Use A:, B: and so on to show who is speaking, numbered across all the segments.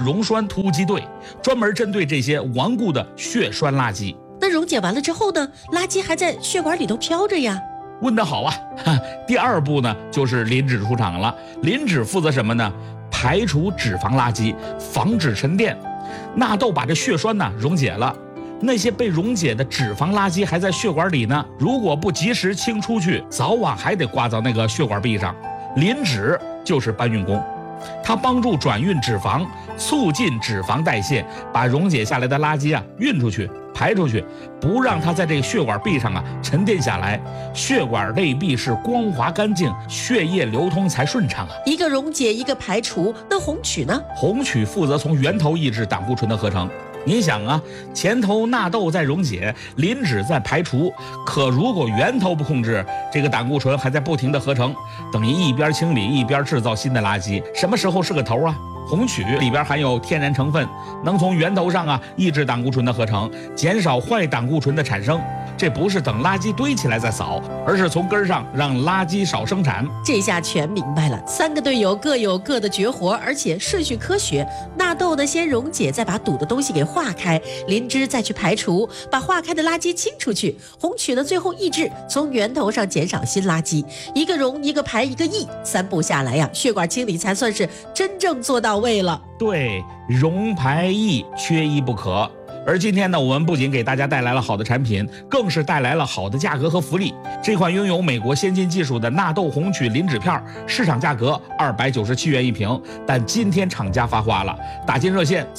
A: 溶栓突击队，专门针对这些顽固的血栓垃圾。
B: 那溶解完了之后呢？垃圾还在血管里头飘着呀。
A: 问得好啊！第二步呢，就是磷脂出场了。磷脂负责什么呢？排除脂肪垃圾，防止沉淀。纳豆把这血栓呢溶解了，那些被溶解的脂肪垃圾还在血管里呢，如果不及时清出去，早晚还得挂到那个血管壁上。磷脂就是搬运工，它帮助转运脂肪，促进脂肪代谢，把溶解下来的垃圾啊运出去，排出去，不让它在这个血管壁上啊沉淀下来。血管内壁是光滑干净，血液流通才顺畅啊。
B: 一个溶解，一个排除，那红曲呢？
A: 红曲负责从源头抑制胆固醇的合成。您想啊，前头纳豆在溶解，磷脂在排除，可如果源头不控制，这个胆固醇还在不停的合成，等于一边清理一边制造新的垃圾，什么时候是个头啊？红曲里边含有天然成分，能从源头上啊抑制胆固醇的合成，减少坏胆固醇的产生。这不是等垃圾堆起来再扫，而是从根上让垃圾少生产。
B: 这下全明白了，三个队友各有各的绝活，而且顺序科学。纳豆呢先溶解，再把堵的东西给化开，磷脂再去排除，把化开的垃圾清出去。红曲呢最后抑制，从源头上减少新垃圾。一个溶，一个排，一个抑，三步下来呀，血管清理才算是真正做到位了。
A: 对，溶排抑缺一不可。而今天呢，我们不仅给大家带来了好的产品，更是带来了好的价格和福利。这款拥有美国先进技术的纳豆红曲磷脂片，市场价格297元一瓶，但今天厂家发话了，打进热线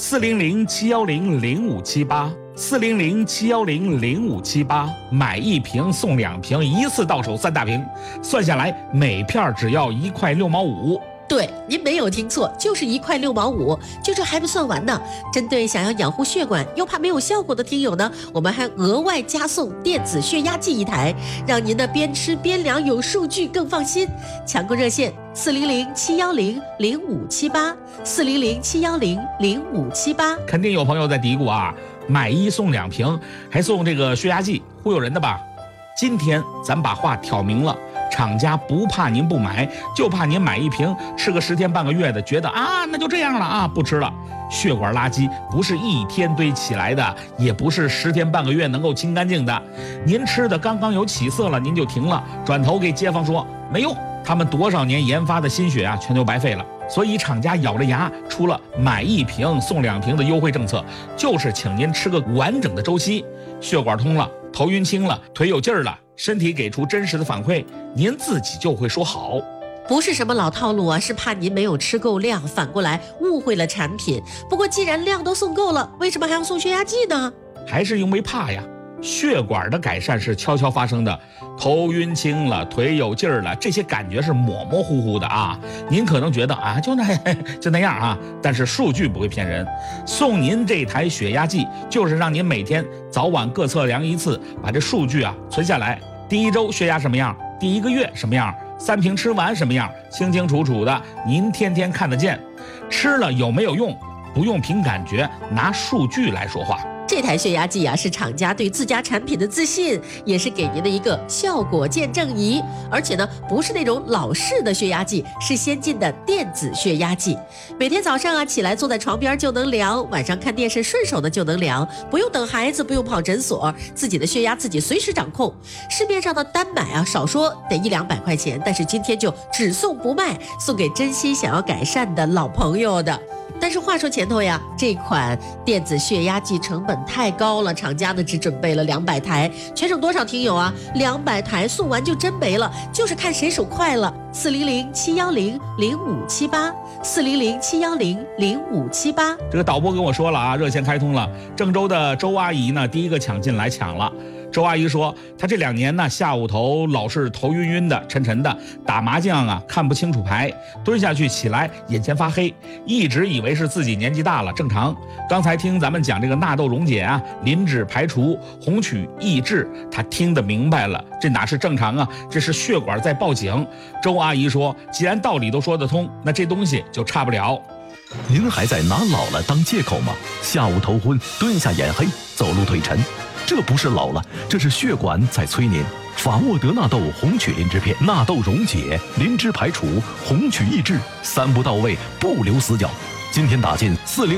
A: 400-710-0578，400-710-0578，买一瓶送2瓶，一次到手3大瓶，算下来每片只要1块6毛5。
B: 对，您没有听错，就是1块6毛5。就这还不算完呢，针对想要养护血管又怕没有效果的听友呢，我们还额外加送电子血压计1台，让您的边吃边量有数据更放心。抢购热线400-710-0578，400-710-0578。
A: 肯定有朋友在嘀咕啊，买1送2瓶，还送这个血压计，忽悠人的吧？今天咱把话挑明了。厂家不怕您不买，就怕您买一瓶吃个10天半个月的，觉得啊那就这样了啊，不吃了。血管垃圾不是一天堆起来的，也不是10天半个月能够清干净的。您吃的刚刚有起色了，您就停了，转头给街坊说没用，他们多少年研发的心血啊，全都白费了。所以厂家咬着牙出了买1瓶送2瓶的优惠政策，就是请您吃个完整的周期。血管通了，头晕轻了，腿有劲儿了，身体给出真实的反馈，您自己就会说好。
B: 不是什么老套路啊，是怕您没有吃够量，反过来误会了产品。不过既然量都送够了，为什么还要送血压计呢？
A: 还是因为怕呀。血管的改善是悄悄发生的，头晕轻了，腿有劲儿了，这些感觉是模模糊糊的啊。您可能觉得啊，就那样啊，但是数据不会骗人。送您这台血压计，就是让您每天早晚各测量一次，把这数据啊存下来。第1周血压什么样，第1个月什么样，3瓶吃完什么样，清清楚楚的，您天天看得见。吃了有没有用，不用凭感觉，拿数据来说话。
B: 这台血压计啊，是厂家对自家产品的自信，也是给您的一个效果见证仪。而且呢，不是那种老式的血压计，是先进的电子血压计。每天早上啊起来坐在床边就能量，晚上看电视顺手的就能量，不用等孩子，不用跑诊所，自己的血压自己随时掌控。市面上的单买啊，少说得100-200块钱，但是今天就只送不卖，送给真心想要改善的老朋友的。但是话说前头呀，这款电子血压计成本太高了，厂家呢只准备了200台，全省多少听友啊？200台送完就真没了，就是看谁手快了。400-710-0578，400-710-0578。
A: 这个导播跟我说了啊，热线开通了，郑州的周阿姨呢第一个抢进来抢了。周阿姨说，她这2年呢，下午头老是头晕晕的、沉沉的，打麻将啊看不清楚牌，蹲下去起来眼前发黑，一直以为是自己年纪大了，正常。刚才听咱们讲这个纳豆溶解啊、磷脂排除、红曲抑制，她听得明白了，这哪是正常啊，这是血管在报警。周阿姨说，既然道理都说得通，那这东西就差不了。
C: 您还在拿老了当借口吗？下午头昏，蹲下眼黑，走路腿沉，这不是老了，这是血管在催您。法沃德纳豆红曲磷脂片，纳豆溶解、磷脂排除、红曲抑制，3步到位，不留死角。今天打进40